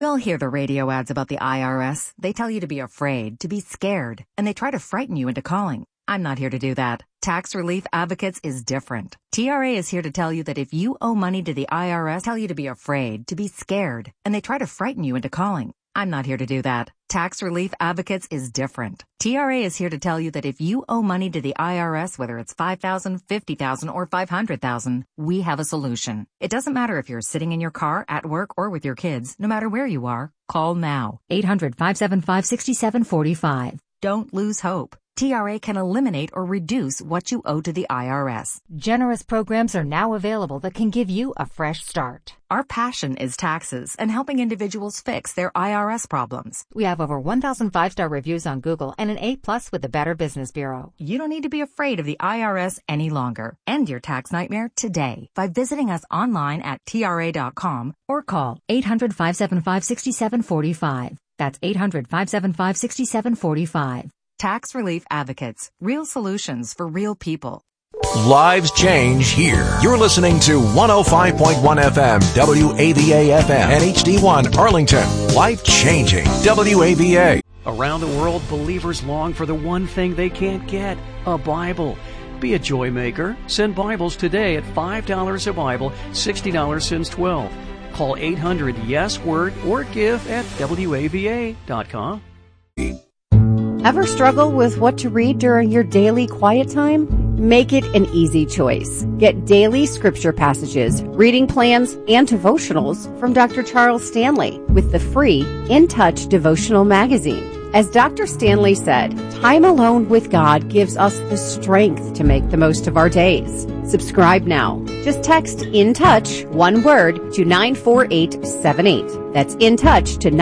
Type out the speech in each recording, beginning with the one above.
We all hear the radio ads about the IRS. They tell you to be afraid, to be scared, and they try to frighten you into calling. I'm not here to do that. Tax Relief Advocates is different. TRA is here to tell you that if you owe money to the IRS, tell you to be afraid, to be scared, and they try to frighten you into calling. I'm not here to do that. Tax Relief Advocates is different. TRA is here to tell you that if you owe money to the IRS, whether it's $5,000, $50,000, or $500,000, we have a solution. It doesn't matter if you're sitting in your car, at work, or with your kids. No matter where you are, call now. 800-575-6745. Don't lose hope. TRA can eliminate or reduce what you owe to the IRS. Generous programs are now available that can give you a fresh start. Our passion is taxes and helping individuals fix their IRS problems. We have over 1,000 5-star reviews on Google and an A+ with the Better Business Bureau. You don't need to be afraid of the IRS any longer. End your tax nightmare today by visiting us online at TRA.com or call 800-575-6745. That's 800-575-6745. Tax Relief Advocates. Real solutions for real people. Lives change here. You're listening to 105.1 FM, WAVA FM, and HD1 Arlington. Life changing. WAVA. Around the world, believers long for the one thing they can't get, a Bible. Be a joy maker. Send Bibles today at $5 a Bible, $60 since 12. Call 800-YES-WORD or give at WAVA.com. Ever struggle with what to read during your daily quiet time? Make it an easy choice. Get daily scripture passages, reading plans, and devotionals from Dr. Charles Stanley with the free In Touch devotional magazine. As Dr. Stanley said, time alone with God gives us the strength to make the most of our days. Subscribe now. Just text In Touch, one word, to 94878. That's In Touch to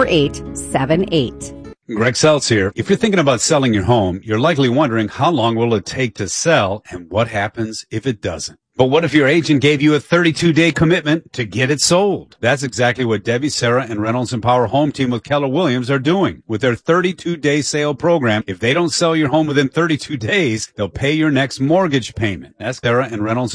94878. Greg Seltz here. If you're thinking about selling your home, you're likely wondering how long will it take to sell and what happens if it doesn't. But what if your agent gave you a 32-day commitment to get it sold? That's exactly what Debbie, Sarah, and Reynolds Empower Home Team with Keller Williams are doing. With their 32-day sale program, if they don't sell your home within 32 days, they'll pay your next mortgage payment. That's Sarah and Reynolds